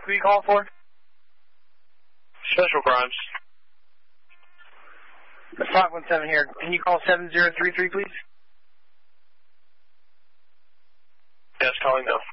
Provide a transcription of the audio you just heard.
Who are you calling for? Special Crimes. 517 here. Can you call 7033, please? Yes, calling now.